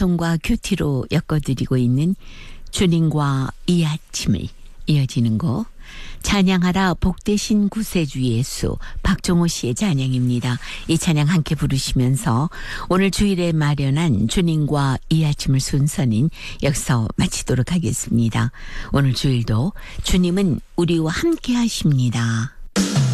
찬송과 큐티로 엮어드리고 있는 주님과 이 아침을 이어지는 곡 찬양하라 복되신 구세주 예수 박종호 씨의 찬양입니다. 이 찬양 함께 부르시면서 오늘 주일에 마련한 주님과 이 아침을 순서는 여기서 마치도록 하겠습니다. 오늘 주일도 주님은 우리와 함께 하십니다.